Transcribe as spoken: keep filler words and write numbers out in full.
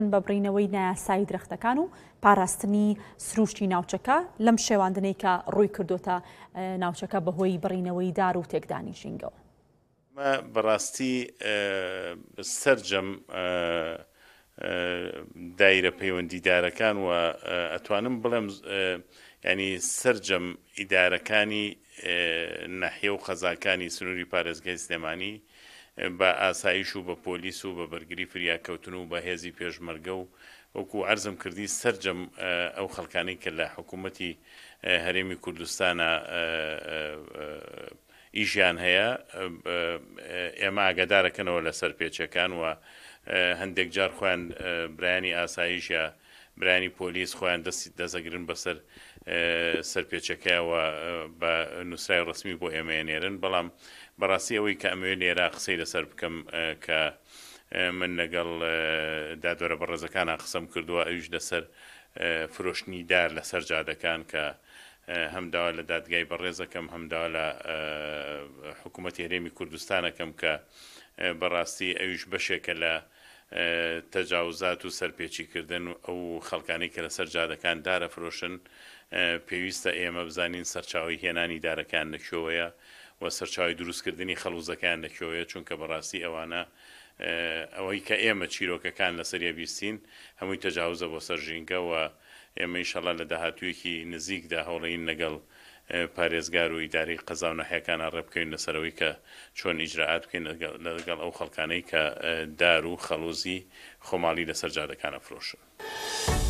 بە بڕینەوەی نایاسایی درەختەکان و پاراستنی سروشتی ناوچەکە لەم شێواندنەی کە ڕووی کردوتە ناوچەکە بەهۆی بڕینەوەی دار و تێکدانی ژینگەوە. بەڕاستی سەرجەم دایرە پەیوەندیدارەکان و ئەتوانم بڵێم ینی سەرجەم ئیدارەکانی ناحیە و خەزاکانی سنووری پارێزگای سلێمانی بە ئاسایش و بە پۆلیس و بە بەرگری فریاکەوتن و بە هێزی پێشمەرگە و وەکو عەرزم کردی سەرجەم ئەو خەڵکانەی کە لە حکوومەتی هەرێمی کوردستانە ئیژیان هەیە ئێمە ئاگادارەکەنەوە لە سەرپێچەکان و هەندێک جار خۆیان برایانی ئاسایش یا برانی پۆلیس خۆیان دەستی دەزەگرن بەسەر سەرپێچەکەیەوە بە نووسرای ڕسمی بۆ ئێمەێنێرن بەڵام بەڕاستی ئەوەی کە ئەمەوێت لێرە قسەی لەسەر بکەم کە من لەگەڵ دادوەرە بەڕێزەکانە قسەم کردووە ئەویش لەسەر فرۆشتنی دار لەسەر جادەکان کە هەمداوا لە دادگای بەڕێزەکەم هەمداوا لە حکوومەتی هەرێمی کوردستانەکەم کە بەڕاستی ئەویش بەشێکە لە تەجاوزات و سەرپێچیکردن و ئەو خەڵکانەی کە لەسەر جادەکان دارە فرۆشن پێویستە ئێمە بزانین سەرچاوی هێنانی دارەکان لەکوێوەیە و سەرچاوی دروستکردنی خەڵوزەکان لەکوێوەیە چونکە بەڕاستی ئەوانە ئەوەی کە ئێمە چیرۆکەکان لەسەریە بیستین هەمووی تەجاوزە بۆ سەر ژینگە و ئێمە ئینشەڵا لە داهاتوویەکی نزیکدا هەوڵەین لەگەڵ پارێزگار و ئیداری قەزا و ناحیەکانە ڕێبکەین لەسەرەوەی کە چۆن ئیجراعات بکەین لەگەڵ ئەو خەڵکانەی کە دار و خەڵوزی خۆماڵی لەسەر جادەکانە فرۆشن.